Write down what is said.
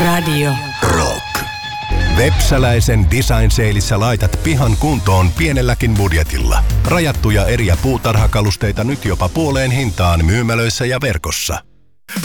Radio Rock. Vepsäläisen Design Saleissa laitat pihan kuntoon pienelläkin budjetilla. Rajattuja eriä puutarhakalusteita nyt jopa puoleen hintaan myymälöissä ja verkossa.